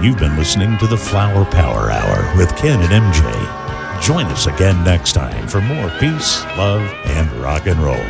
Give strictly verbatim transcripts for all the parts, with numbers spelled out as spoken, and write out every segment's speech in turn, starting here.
You've been listening to the Flower Power Hour with Ken and M J. Join us again next time for more peace, love, and rock and roll.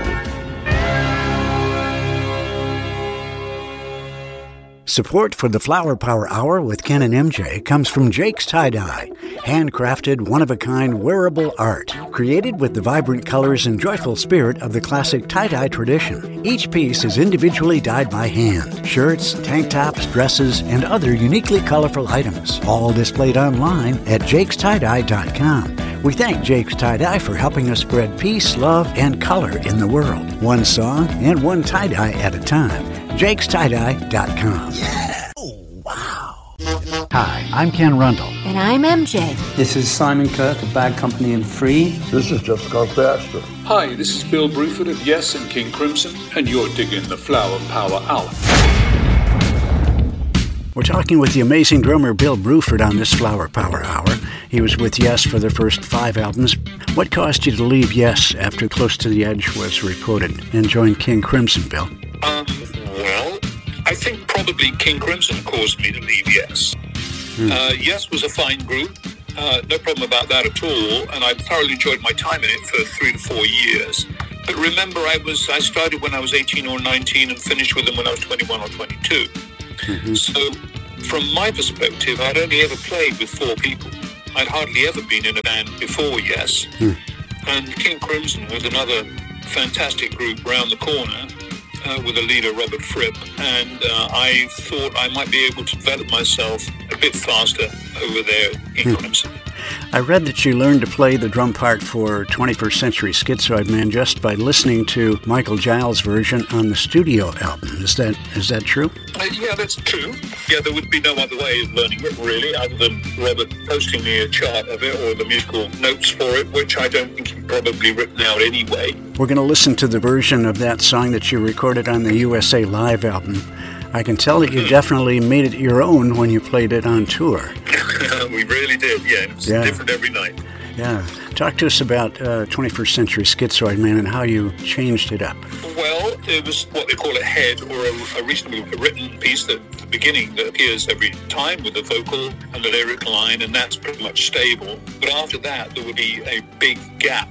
Support for the Flower Power Hour with Ken and M J comes from Jake's Tie-Dye, handcrafted, one-of-a-kind wearable art, created with the vibrant colors and joyful spirit of the classic tie-dye tradition. Each piece is individually dyed by hand. Shirts, tank tops, dresses, and other uniquely colorful items, all displayed online at jakes tie dye dot com. We thank Jake's Tie-Dye for helping us spread peace, love, and color in the world. One song and one tie-dye at a time. jakes tie dye dot com. Yeah! Oh, wow. Hi, I'm Ken Rundle. And I'm M J. This is Simon Kirk of Bad Company and Free. This is Jeff Scott Baxter. Hi, this is Bill Bruford of Yes and King Crimson, and you're digging the Flower Power Hour. We're talking with the amazing drummer Bill Bruford on this Flower Power Hour. He was with Yes for their first five albums. What caused you to leave Yes after Close to the Edge was recorded and join King Crimson, Bill? Um, well, I think probably King Crimson caused me to leave Yes. Hmm. Uh, Yes was a fine group. Uh, no problem about that at all, and I thoroughly enjoyed my time in it for three to four years. But remember, I was I started when I was eighteen or nineteen and finished with them when I was twenty-one or twenty-two. Mm-hmm. So, from my perspective, I'd only ever played with four people. I'd hardly ever been in a band before Yes. Mm. And King Crimson was another fantastic group round the corner uh, with a leader, Robert Fripp. And uh, I thought I might be able to develop myself a bit faster over there in mm. Crimson. I read that you learned to play the drum part for twenty-first Century Schizoid Man just by listening to Michael Giles' version on the studio album. Is that is that true? Uh, yeah, that's true. Yeah, there would be no other way of learning it, really, other than Robert posting me a chart of it or the musical notes for it, which I don't think he'd probably written out anyway. We're going to listen to the version of that song that you recorded on the U S A Live album. I can tell that you definitely made it your own when you played it on tour. We really did, yeah. It was yeah. different every night. Yeah. Talk to us about uh, twenty-first Century Schizoid Man and how you changed it up. Well, it was what they call a head or a, a reasonably written piece that, at the beginning, that appears every time with the vocal and the lyric line, and that's pretty much stable. But after that, there would be a big gap.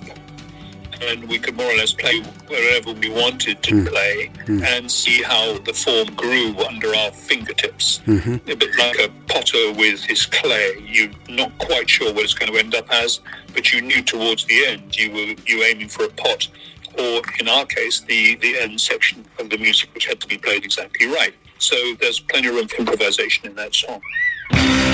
And we could more or less play wherever we wanted to mm. play mm. and see how the form grew under our fingertips. Mm-hmm. A bit like a potter with his clay. You're not quite sure what it's going to end up as, but you knew towards the end you were you were aiming for a pot, or in our case, the, the end section of the music, which had to be played exactly right. So there's plenty of room for improvisation in that song.